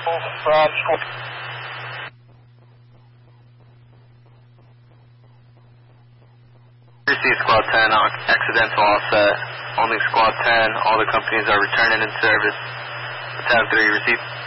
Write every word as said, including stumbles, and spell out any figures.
from Squad. Receive Squad ten on accidental offset. Only Squad ten, all the companies are returning in service. Tab three, receive.